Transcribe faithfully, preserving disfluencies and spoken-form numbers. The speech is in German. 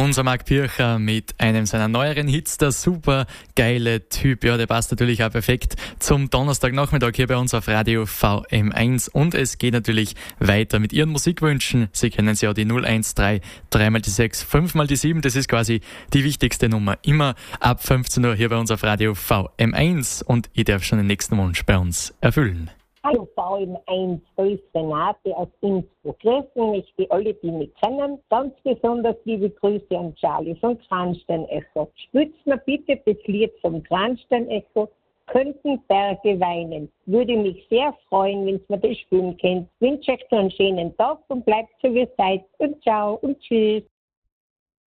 Unser Marc Pircher mit einem seiner neueren Hits, der super geile Typ. Ja, der passt natürlich auch perfekt zum Donnerstagnachmittag hier bei uns auf Radio V M eins. Und es geht natürlich weiter mit Ihren Musikwünschen. Sie kennen sie ja, die null eins drei, drei mal die sechs, fünf mal die sieben. Das ist quasi die wichtigste Nummer. Immer ab fünfzehn Uhr hier bei uns auf Radio V M eins. Und ich darf schon den nächsten Wunsch bei uns erfüllen. Hallo V M eins, grüß Renate aus Innsbruck. Grüßen mich die alle, die mich kennen. Ganz besonders liebe Grüße an Charlie vom Kranstein-Echo. Spitzt mir bitte das Lied vom Kranstein-Echo, Könnten Berge weinen. Würde mich sehr freuen, wenn ihr mir das spielen könnt. Wünsche euch noch einen schönen Tag und bleibt so wie ihr seid. Und ciao und tschüss.